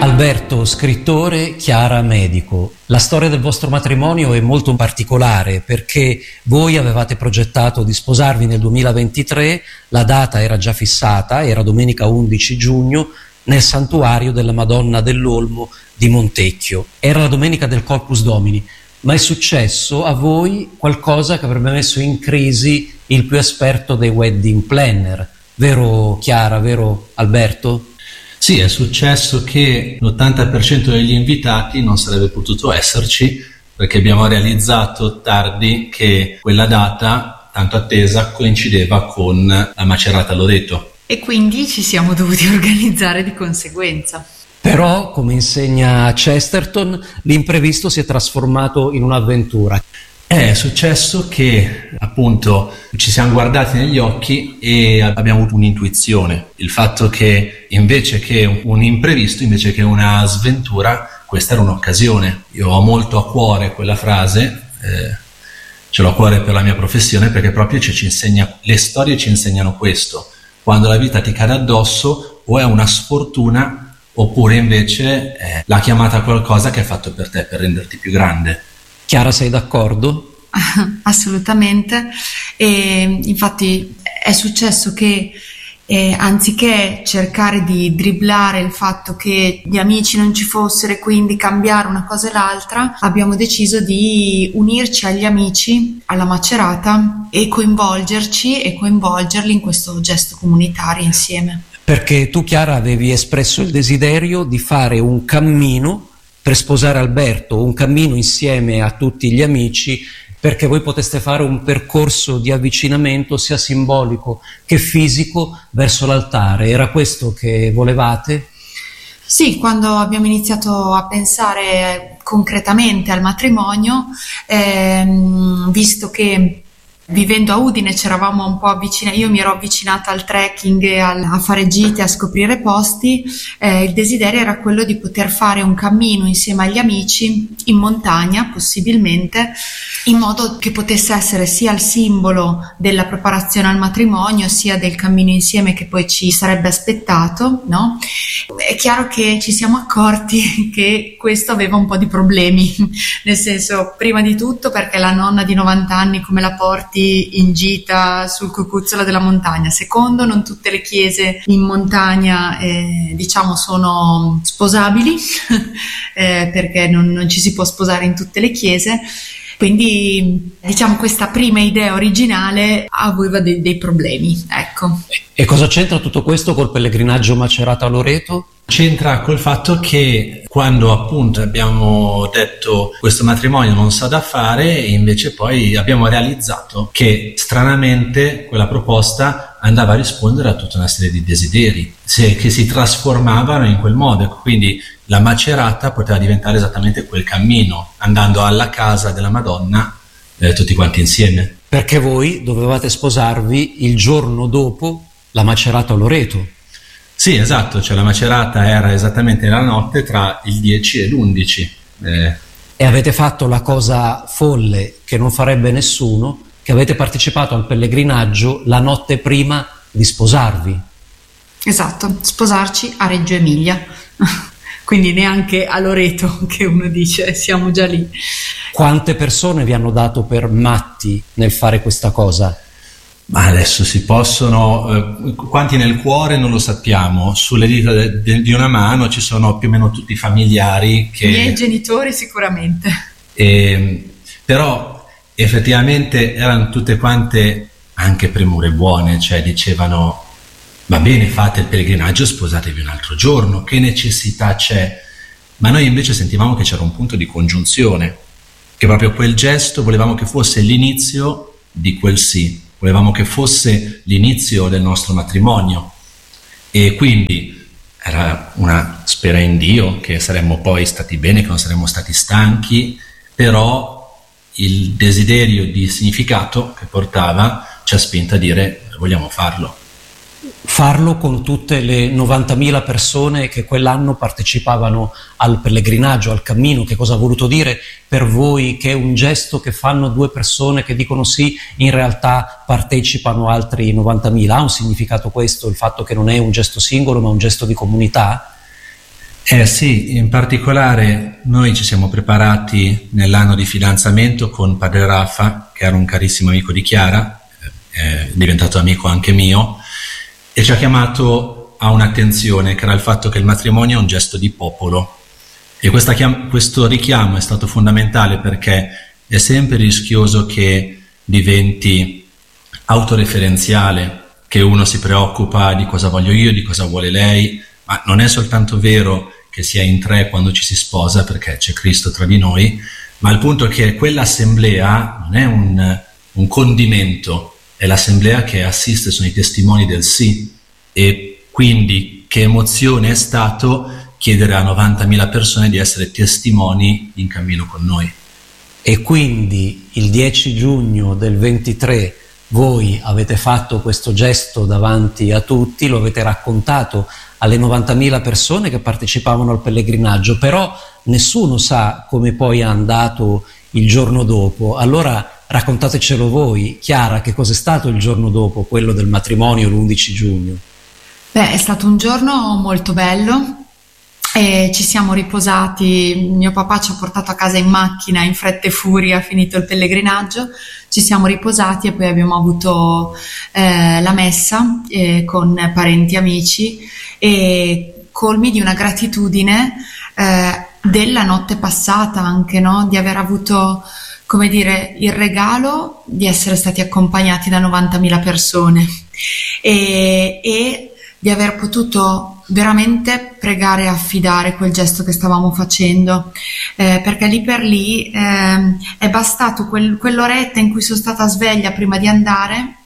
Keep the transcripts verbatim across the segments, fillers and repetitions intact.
Alberto, scrittore, Chiara, medico. La storia del vostro matrimonio è molto particolare perché voi avevate progettato di sposarvi nel duemilaventitré, la data era già fissata, era domenica undici giugno, nel santuario della Madonna dell'Olmo di Montecchio. Era la domenica del Corpus Domini, ma è successo a voi qualcosa che avrebbe messo in crisi il più esperto dei wedding planner. Vero Chiara, vero Alberto? Sì, è successo che l'ottanta per cento degli invitati non sarebbe potuto esserci perché abbiamo realizzato tardi che quella data, tanto attesa, coincideva con la Macerata Loreto. E quindi ci siamo dovuti organizzare di conseguenza. Però, come insegna Chesterton, l'imprevisto si è trasformato in un'avventura. È successo che appunto ci siamo guardati negli occhi e abbiamo avuto un'intuizione, il fatto che invece che un imprevisto, invece che una sventura, questa era un'occasione. Io ho molto a cuore quella frase, eh, ce l'ho a cuore per la mia professione perché proprio ci, ci insegna, le storie ci insegnano questo: quando la vita ti cade addosso o è una sfortuna oppure invece è la chiamata a qualcosa che è fatto per te, per renderti più grande. Chiara, sei d'accordo? Assolutamente. E infatti è successo che eh, anziché cercare di dribblare il fatto che gli amici non ci fossero e quindi cambiare una cosa e l'altra, abbiamo deciso di unirci agli amici alla Macerata e coinvolgerci e coinvolgerli in questo gesto comunitario insieme. Perché tu, Chiara, avevi espresso il desiderio di fare un cammino per sposare Alberto, un cammino insieme a tutti gli amici, perché voi poteste fare un percorso di avvicinamento sia simbolico che fisico verso l'altare. Era questo che volevate? Sì, quando abbiamo iniziato a pensare concretamente al matrimonio, ehm, visto che vivendo a Udine c'eravamo un po' avvicinati, io mi ero avvicinata al trekking e al, a fare gite, a scoprire posti, eh, il desiderio era quello di poter fare un cammino insieme agli amici in montagna possibilmente, in modo che potesse essere sia il simbolo della preparazione al matrimonio sia del cammino insieme che poi ci sarebbe aspettato, no? È chiaro che ci siamo accorti che questo aveva un po' di problemi, nel senso, prima di tutto perché la nonna di novanta anni come la porti in gita sul cucuzzolo della montagna, secondo non tutte le chiese in montagna eh, diciamo sono sposabili eh, perché non, non ci si può sposare in tutte le chiese, quindi diciamo questa prima idea originale aveva dei, dei problemi, ecco. E cosa c'entra tutto questo col pellegrinaggio Macerata Loreto? C'entra col fatto che quando appunto abbiamo detto questo matrimonio non sa da fare, e invece poi abbiamo realizzato che stranamente quella proposta andava a rispondere a tutta una serie di desideri se, che si trasformavano in quel modo, quindi la Macerata poteva diventare esattamente quel cammino, andando alla casa della Madonna eh, tutti quanti insieme. Perché voi dovevate sposarvi il giorno dopo la Macerata Loreto. Sì, esatto, cioè la Macerata era esattamente la notte tra il dieci e l'undici. Eh. E avete fatto la cosa folle che non farebbe nessuno, che avete partecipato al pellegrinaggio la notte prima di sposarvi. Esatto, sposarci a Reggio Emilia, quindi neanche a Loreto, che uno dice siamo già lì. Quante persone vi hanno dato per matti nel fare questa cosa? Ma adesso si possono, eh, quanti nel cuore non lo sappiamo, sulle dita de, de, di una mano ci sono più o meno tutti i familiari che... I miei genitori sicuramente. E, però effettivamente erano tutte quante anche premure buone, cioè dicevano va bene, fate il pellegrinaggio, sposatevi un altro giorno, che necessità c'è? Ma noi invece sentivamo che c'era un punto di congiunzione, che proprio quel gesto volevamo che fosse l'inizio di quel sì. Volevamo che fosse l'inizio del nostro matrimonio e quindi era una spera in Dio che saremmo poi stati bene, che non saremmo stati stanchi, però il desiderio di significato che portava ci ha spinto a dire vogliamo farlo. Farlo con tutte le novantamila persone che quell'anno partecipavano al pellegrinaggio, al cammino. Che cosa ha voluto dire per voi che è un gesto che fanno due persone che dicono sì, in realtà partecipano altri novantamila? Ha un significato questo, il fatto che non è un gesto singolo ma un gesto di comunità? Eh sì, in particolare noi ci siamo preparati nell'anno di fidanzamento con padre Raffa, che era un carissimo amico di Chiara, è diventato amico anche mio, e ci ha chiamato a un'attenzione che era il fatto che il matrimonio è un gesto di popolo, e questa chiam- questo richiamo è stato fondamentale perché è sempre rischioso che diventi autoreferenziale, che uno si preoccupa di cosa voglio io, di cosa vuole lei, ma non è soltanto vero che si è in tre quando ci si sposa, perché c'è Cristo tra di noi, ma il punto è che quell'assemblea non è un, un condimento, è l'assemblea che assiste, sono i testimoni del sì, e quindi che emozione è stato chiedere a novantamila persone di essere testimoni in cammino con noi. E quindi il dieci giugno del ventitré voi avete fatto questo gesto davanti a tutti, lo avete raccontato alle novantamila persone che partecipavano al pellegrinaggio, però nessuno sa come poi è andato il giorno dopo. Allora raccontatecelo voi. Chiara, che cos'è stato il giorno dopo, quello del matrimonio, l'undici giugno? Beh, è stato un giorno molto bello. E ci siamo riposati, mio papà ci ha portato a casa in macchina in fretta e furia, finito il pellegrinaggio, ci siamo riposati e poi abbiamo avuto eh, la messa eh, con parenti e amici, e colmi di una gratitudine eh, della notte passata anche, no? Di aver avuto, come dire, il regalo di essere stati accompagnati da novantamila persone e, e di aver potuto veramente pregare e affidare quel gesto che stavamo facendo, eh, perché lì per lì eh, è bastato quel, quell'oretta in cui sono stata sveglia prima di andare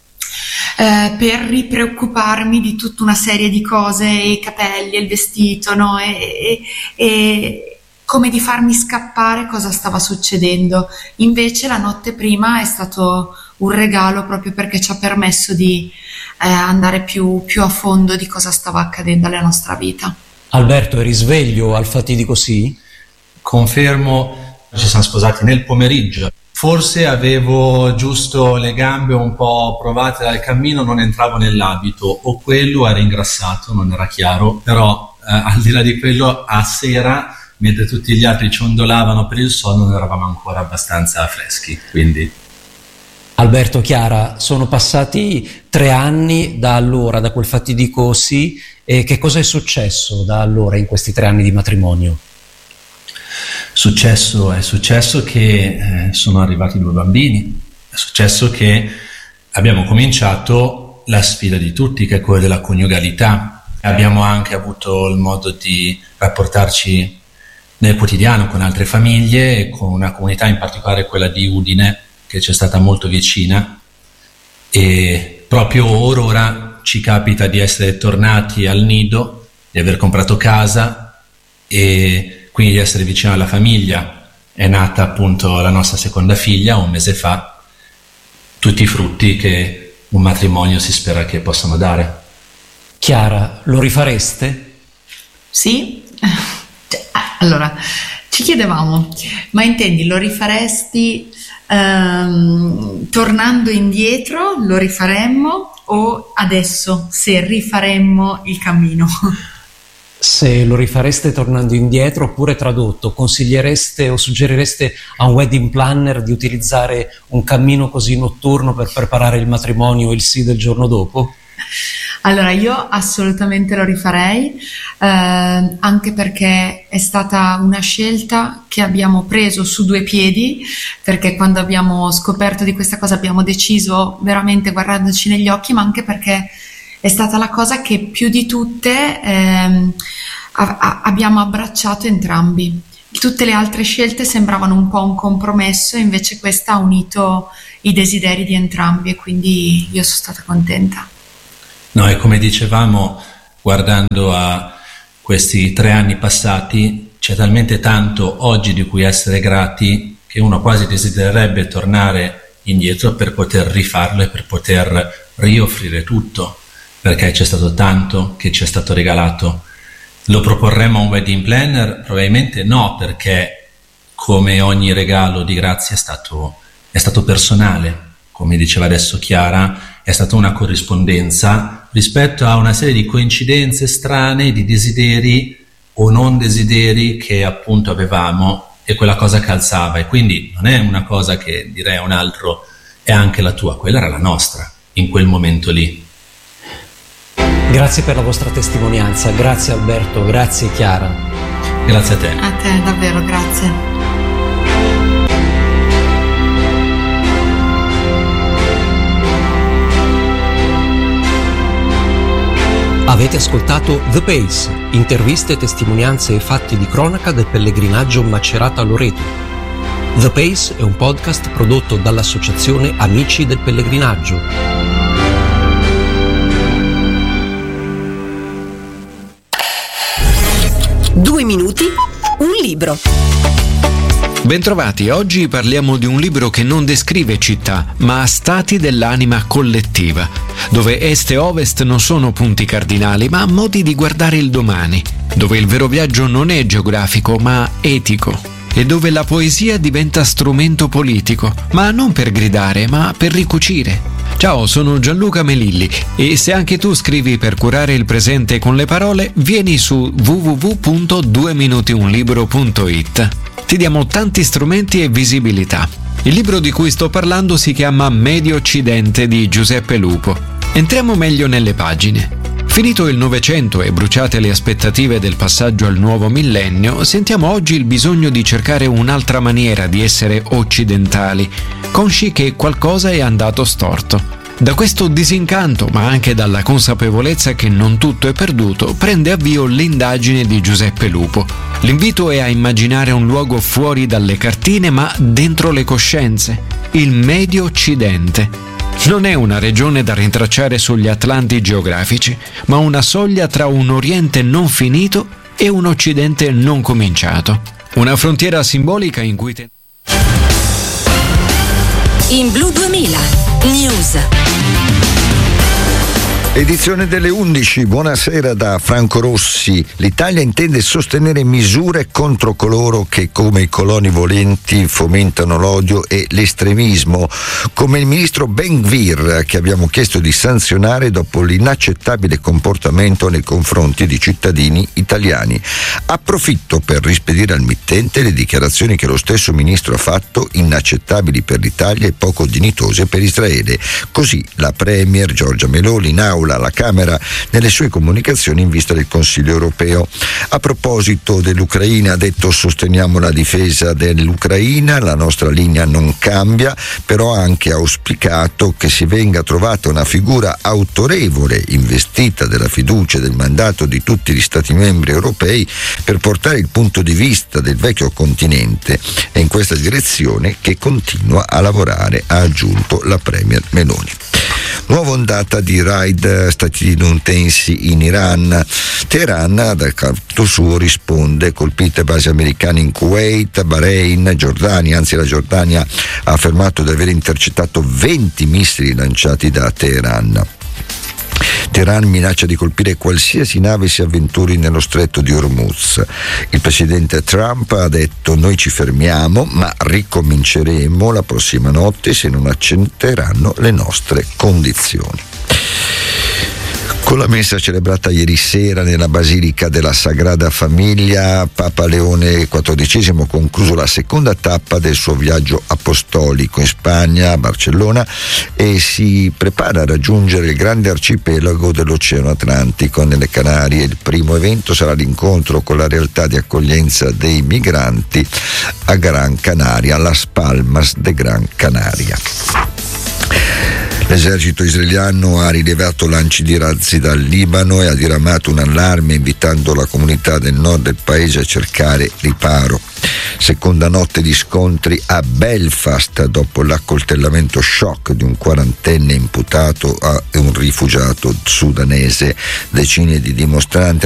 eh, per ripreoccuparmi di tutta una serie di cose, i capelli, il vestito, no? e, e, e come di farmi scappare cosa stava succedendo. Invece la notte prima è stato un regalo, proprio perché ci ha permesso di eh, andare più, più a fondo di cosa stava accadendo alla nostra vita. Alberto, eri sveglio al fatidico sì? Confermo, ci siamo sposati nel pomeriggio. Forse avevo giusto le gambe un po' provate dal cammino, non entravo nell'abito, o quello era ingrassato, non era chiaro, però eh, al di là di quello, a sera, mentre tutti gli altri ciondolavano per il sonno, non eravamo ancora abbastanza freschi, quindi... Alberto, Chiara, sono passati tre anni da allora, da quel fatidico sì, e che cosa è successo da allora in questi tre anni di matrimonio? Successo, è successo che eh, sono arrivati due bambini, è successo che abbiamo cominciato la sfida di tutti, che è quella della coniugalità. Abbiamo anche avuto il modo di rapportarci nel quotidiano con altre famiglie e con una comunità, in particolare quella di Udine, che ci è stata molto vicina, e proprio ora ora ci capita di essere tornati al nido, di aver comprato casa e quindi di essere vicino alla famiglia. È nata appunto la nostra seconda figlia un mese fa, tutti i frutti che un matrimonio si spera che possano dare. Chiara, lo rifareste? Sì? Allora, ci chiedevamo, ma intendi, lo rifaresti ehm, tornando indietro, lo rifaremmo, o adesso, se rifaremmo il cammino? Se lo rifareste tornando indietro, oppure tradotto, consigliereste o suggerireste a un wedding planner di utilizzare un cammino così notturno per preparare il matrimonio e il sì del giorno dopo? Allora, io assolutamente lo rifarei, eh, anche perché è stata una scelta che abbiamo preso su due piedi, perché quando abbiamo scoperto di questa cosa abbiamo deciso veramente guardandoci negli occhi, ma anche perché è stata la cosa che più di tutte ehm, a- a- abbiamo abbracciato entrambi. Tutte le altre scelte sembravano un po' un compromesso, invece questa ha unito i desideri di entrambi, e quindi io sono stata contenta. No, e come dicevamo, guardando a questi tre anni passati, c'è talmente tanto oggi di cui essere grati che uno quasi desidererebbe tornare indietro per poter rifarlo e per poter rioffrire tutto, perché c'è stato tanto che ci è stato regalato. Lo proporremmo a un wedding planner? Probabilmente no, perché come ogni regalo di grazia è stato, è stato personale. Come diceva adesso Chiara, è stata una corrispondenza rispetto a una serie di coincidenze strane, di desideri o non desideri che appunto avevamo, e quella cosa calzava, e quindi non è una cosa che direi a un altro è anche la tua, quella era la nostra in quel momento lì. Grazie per la vostra testimonianza, grazie Alberto, grazie Chiara. Grazie a te. A te, davvero, grazie. Avete ascoltato The Pace, interviste, testimonianze e fatti di cronaca del pellegrinaggio Macerata-Loreto. The Pace è un podcast prodotto dall'associazione Amici del Pellegrinaggio. Due minuti, un libro. Bentrovati, oggi parliamo di un libro che non descrive città, ma stati dell'anima collettiva, dove est e ovest non sono punti cardinali, ma modi di guardare il domani, dove il vero viaggio non è geografico, ma etico, e dove la poesia diventa strumento politico, ma non per gridare, ma per ricucire. Ciao, sono Gianluca Melilli e se anche tu scrivi per curare il presente con le parole, vieni su w w w punto due minuti un libro punto i t. Ti diamo tanti strumenti e visibilità. Il libro di cui sto parlando si chiama Medio Occidente di Giuseppe Lupo. Entriamo meglio nelle pagine. Finito il Novecento e bruciate le aspettative del passaggio al nuovo millennio, sentiamo oggi il bisogno di cercare un'altra maniera di essere occidentali, consci che qualcosa è andato storto. Da questo disincanto, ma anche dalla consapevolezza che non tutto è perduto, prende avvio l'indagine di Giuseppe Lupo. L'invito è a immaginare un luogo fuori dalle cartine, ma dentro le coscienze, il Medio Occidente. Non è una regione da rintracciare sugli atlanti geografici, ma una soglia tra un Oriente non finito e un Occidente non cominciato. Una frontiera simbolica in cui... Te... In Blu duemila News. Edizione delle undici, buonasera da Franco Rossi. L'Italia intende sostenere misure contro coloro che, come i coloni volenti, fomentano l'odio e l'estremismo, come il ministro Ben-Gvir, che abbiamo chiesto di sanzionare dopo l'inaccettabile comportamento nei confronti di cittadini italiani. Approfitto per rispedire al mittente le dichiarazioni che lo stesso ministro ha fatto, inaccettabili per l'Italia e poco dignitose per Israele. Così la premier Giorgia Meloni in aula alla Camera nelle sue comunicazioni in vista del Consiglio europeo. A proposito dell'Ucraina ha detto: sosteniamo la difesa dell'Ucraina, la nostra linea non cambia, però ha anche auspicato che si venga trovata una figura autorevole, investita della fiducia e del mandato di tutti gli Stati membri europei per portare il punto di vista del vecchio continente. È in questa direzione che continua a lavorare, ha aggiunto la premier Meloni. Nuova ondata di raid statunitensi in Iran. Teheran, dal canto suo, risponde: colpite basi americane in Kuwait, Bahrain, Giordania. Anzi, la Giordania ha affermato di aver intercettato venti missili lanciati da Teheran. Teheran minaccia di colpire qualsiasi nave si avventuri nello stretto di Hormuz. Il presidente Trump ha detto: noi ci fermiamo, ma ricominceremo la prossima notte se non accetteranno le nostre condizioni. Con la messa celebrata ieri sera nella Basilica della Sagrada Famiglia, Papa Leone quattordicesimo ha concluso la seconda tappa del suo viaggio apostolico in Spagna, a Barcellona, e si prepara a raggiungere il grande arcipelago dell'Oceano Atlantico nelle Canarie. Il primo evento sarà l'incontro con la realtà di accoglienza dei migranti a Gran Canaria, Las Palmas de Gran Canaria. L'esercito israeliano ha rilevato lanci di razzi dal Libano e ha diramato un allarme invitando la comunità del nord del paese a cercare riparo. Seconda notte di scontri a Belfast dopo l'accoltellamento shock di un quarantenne imputato a un rifugiato sudanese. Decine di dimostranti